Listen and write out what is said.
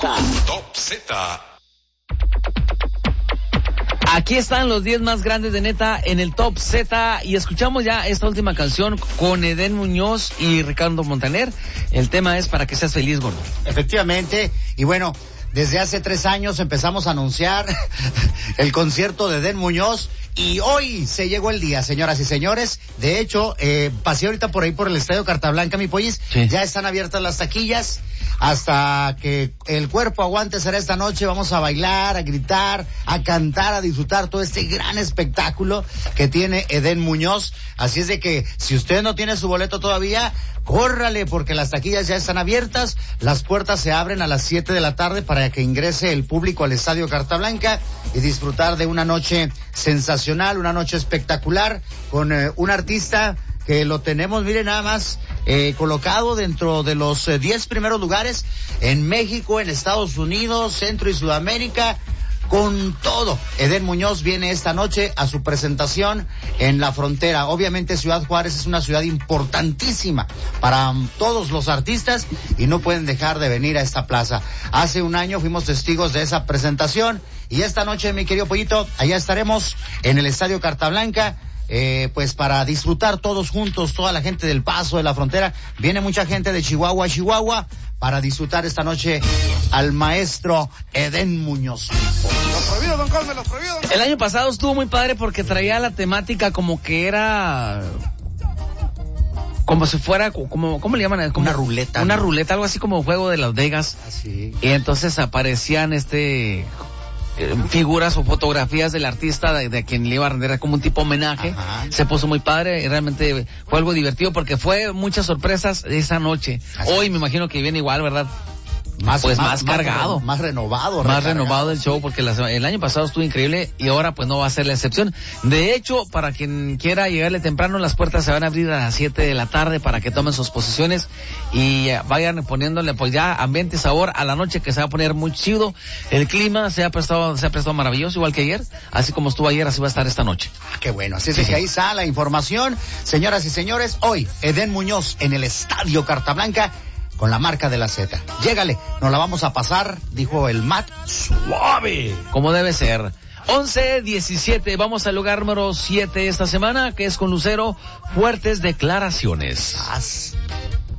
Top Z. Aquí están los 10 más grandes de neta en el Top Z y escuchamos ya esta última canción con Edén Muñoz y Ricardo Montaner. El tema es Para que seas feliz, gordo. Efectivamente, y bueno, desde hace 3 años empezamos a anunciar el concierto de Edén Muñoz y hoy se llegó el día, señoras y señores. De hecho, pasé ahorita por ahí por el Estadio Cartablanca, mi pollis, sí. Ya están abiertas las taquillas. Hasta que el cuerpo aguante será esta noche. Vamos a bailar, a gritar, a cantar, a disfrutar todo este gran espectáculo que tiene Edén Muñoz. Así es de que si usted no tiene su boleto todavía, córrale porque las taquillas ya están abiertas. Las puertas se abren a las 7 de la tarde para que ingrese el público al Estadio Cartablanca y disfrutar de una noche sensacional, una noche espectacular con un artista que lo tenemos, miren nada más, colocado dentro de los 10 primeros lugares en México, en Estados Unidos, Centro y Sudamérica, con todo. Edén Muñoz viene esta noche a su presentación en La Frontera. Obviamente Ciudad Juárez es una ciudad importantísima para todos los artistas y no pueden dejar de venir a esta plaza. Hace un año fuimos testigos de esa presentación y esta noche, mi querido Pollito, allá estaremos en el Estadio Cartablanca. Pues para disfrutar todos juntos, toda la gente del Paso, de La Frontera. Viene mucha gente de Chihuahua, para disfrutar esta noche al maestro Edén Muñoz. Los prohibidos, don Colme, los prohibidos. El año pasado estuvo muy padre porque traía la temática como que era... como si fuera, ¿cómo le llaman? Como una ruleta. Una ruleta, algo así como juego de Las Vegas. Así. Y entonces aparecían figuras o fotografías del artista de quien le iba a render como un tipo homenaje. Ajá. Se puso muy padre y realmente fue algo divertido porque fue muchas sorpresas esa noche. Así. Hoy me imagino que viene igual, ¿verdad? Más cargado. Más renovado. Más renovado el show porque el año pasado estuvo increíble y ahora pues no va a ser la excepción. De hecho, para quien quiera llegarle temprano, las puertas se van a abrir a las 7 de la tarde para que tomen sus posiciones y vayan poniéndole pues ya ambiente y sabor a la noche que se va a poner muy chido. El clima se ha prestado maravilloso, igual que ayer. Así como estuvo ayer, así va a estar esta noche. Qué bueno. Así es que ahí está la información. Señoras y señores, hoy Edén Muñoz en el Estadio Cartablanca con la marca de la Z. Llégale, nos la vamos a pasar, dijo el Matt, suave. Como debe ser. 11:17, vamos al lugar número 7 esta semana, que es con Lucero, fuertes declaraciones.